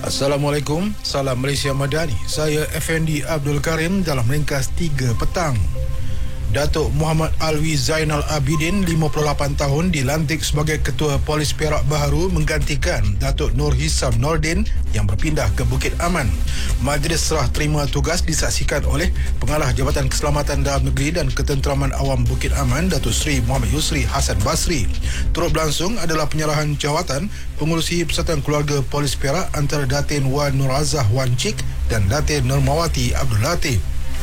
Assalamualaikum, salam Malaysia Madani. Saya Effendi Abdul Karim dalam ringkas 3 petang. Datuk Muhammad Alwi Zainal Abidin, 58 tahun, dilantik sebagai Ketua Polis Perak baharu menggantikan Datuk Nur Hisam Nordin yang berpindah ke Bukit Aman. Majlis serah terima tugas disaksikan oleh Pengarah Jabatan Keselamatan Dalam Negeri dan Ketenteraman Awam Bukit Aman, Datuk Seri Muhammad Yusri Hassan Basri. Turut berlangsung adalah penyerahan jawatan pengurusi Persatuan Keluarga Polis Perak antara Datin Wan Nur Azah Wan Cik dan Datin Nurmawati Abdul Latif.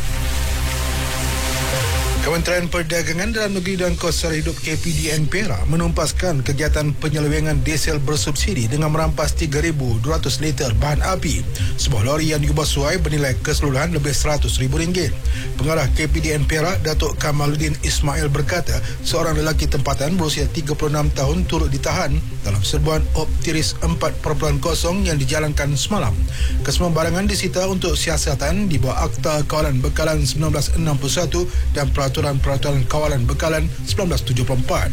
Kementerian Perdagangan Dalam Negeri dan Kos Sara Hidup KPDN Perak menumpaskan kegiatan penyelewengan diesel bersubsidi dengan merampas 3,200 liter bahan api. Sebuah lori yang diubah suai bernilai keseluruhan lebih RM100,000. Pengarah KPDN Perak, Datuk Kamaluddin Ismail berkata, seorang lelaki tempatan berusia 36 tahun turut ditahan dalam serbuan Optiris 4.0 yang dijalankan semalam. Kesemua barangan disita untuk siasatan di bawah Akta Kawalan Bekalan 1961 dan Peraturan Kawalan Bekalan 1974.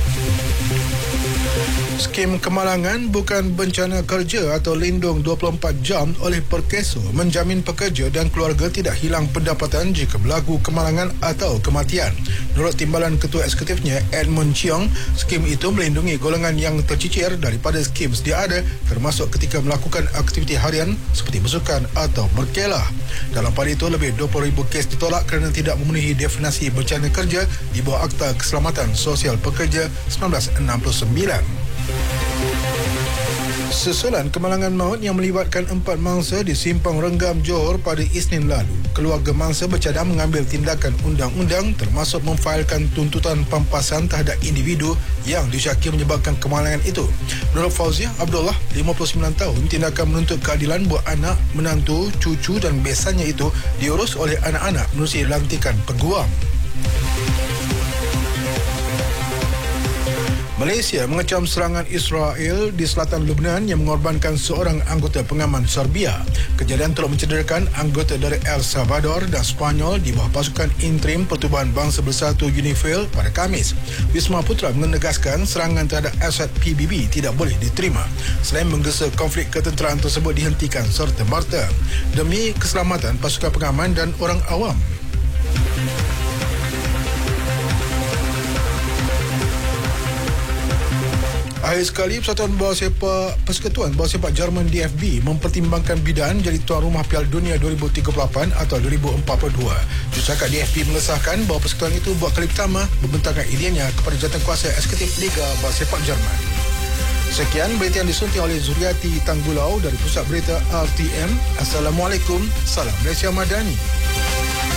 Skim kemalangan bukan bencana kerja atau lindung 24 jam oleh Perkeso menjamin pekerja dan keluarga tidak hilang pendapatan jika berlaku kemalangan atau kematian. Menurut Timbalan Ketua Eksekutifnya Edmund Cheong, skim itu melindungi golongan yang tercicir daripada skim sedia ada, termasuk ketika melakukan aktiviti harian seperti bersukan atau berkelah. Dalam pada itu, lebih 20,000 kes ditolak kerana tidak memenuhi definisi bencana kerja di bawah Akta Keselamatan Sosial Pekerja 1969. Susulan kemalangan maut yang melibatkan 4 mangsa di Simpang Renggam, Johor pada Isnin lalu, keluarga mangsa bercadang mengambil tindakan undang-undang termasuk memfailkan tuntutan pampasan terhadap individu yang disyaki menyebabkan kemalangan itu. Menurut Fauziah Abdullah, 59 tahun, tindakan menuntut keadilan buat anak, menantu, cucu dan besannya itu diurus oleh anak-anak menerusi lantikan peguam. Malaysia mengecam serangan Israel di selatan Lebanon yang mengorbankan seorang anggota pengaman Serbia. Kejadian telah mencederakan anggota dari El Salvador dan Spanyol di bawah pasukan interim Pertubuhan Bangsa Bersatu UNIFIL pada Khamis. Wisma Putra menegaskan serangan terhadap aset PBB tidak boleh diterima selain menggesa konflik ketenteraan tersebut dihentikan serta-merta demi keselamatan pasukan pengaman dan orang awam. Akhir sekali, Persekutuan Bawah Sepak Jerman DFB mempertimbangkan bidaan jadi tuan rumah Piala Dunia 2038 atau 2042. Jurucakap DFB mengesahkan bahawa persekutuan itu buat kali pertama membentangkan idenya kepada jawatankuasa eksekutif Liga Bawah Sepak Jerman. Sekian berita yang disunting oleh Zuriati Tanggulau dari Pusat Berita RTM. Assalamualaikum, salam Malaysia Madani.